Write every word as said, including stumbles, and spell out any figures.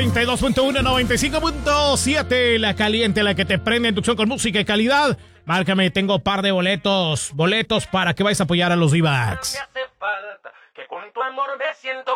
noventa y dos punto uno, noventa y cinco punto siete, la caliente, la que te prende, inducción con música y calidad. Márcame, tengo par de boletos, boletos para que vayas a apoyar a los D-Backs. Me hace falta que con tu amor me siento